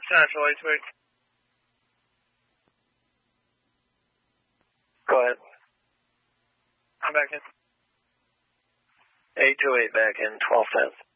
Central 828. Go ahead. I'm back in. 828 back in 12 cents.